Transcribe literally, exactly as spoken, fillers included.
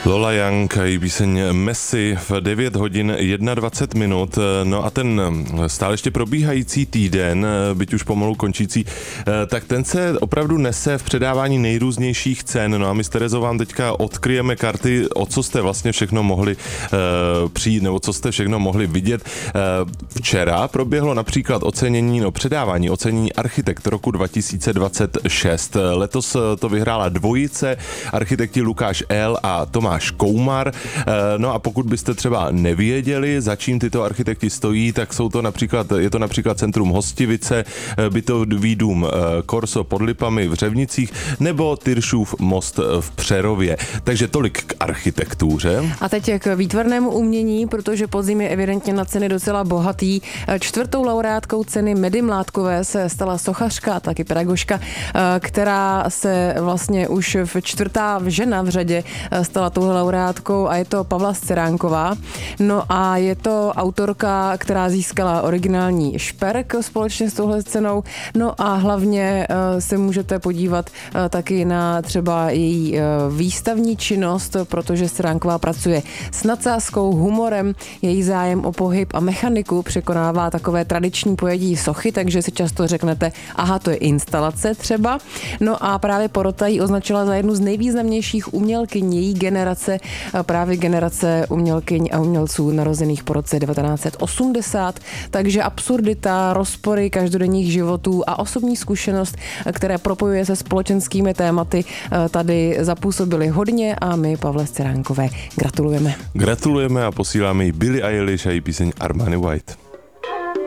Lola Young a její píseň Messi v devět hodin dvacet jedna minut. No a ten stále ještě probíhající týden, byť už pomalu končící, tak ten se opravdu nese v předávání nejrůznějších cen. No a my s Terezou vám teďka odkryjeme karty, o co jste vlastně všechno mohli uh, přijít, nebo co jste všechno mohli vidět. Uh, včera proběhlo například ocenění, no předávání ocenění Architekt roku dva tisíce dvacet šest. Letos to vyhrála dvojice, architekti Lukáš L. a Tomáš Koumar. No a pokud byste třeba nevěděli, za čím tyto architekti stojí, tak jsou to například, je to například Centrum Hostivice, bytový dům Corso pod Lipami v Řevnicích nebo Tyršův most v Přerově. Takže tolik k architektuře. A teď k výtvarnému umění, protože podzim je evidentně na ceny docela bohatý. Čtvrtou laureátkou ceny Medy Mládkové se stala sochařka, taky pedagožka, která se vlastně už v čtvrtá žena v řadě stala tou laureátkou a je to Pavla Sceránková. No a je to autorka, která získala originální šperk společně s touhle cenou. No a hlavně uh, se můžete podívat uh, taky na třeba její uh, výstavní činnost, protože Sceránková pracuje s nadsázkou, humorem, její zájem o pohyb a mechaniku překonává takové tradiční pojetí sochy, takže si často řeknete, aha, to je instalace třeba. No a právě porota ji označila za jednu z nejvýznamnějších umělkyň její generace, právě generace umělkyň a umělců narozených po roce devatenáct set osmdesát, takže absurdita, rozpory každodenních životů a osobní zkušenost, které propojuje se společenskými tématy, tady zapůsobily hodně a my Pavle Sceránkové gratulujeme. Gratulujeme a posíláme jí Billie Eilish a její píseň Armani White.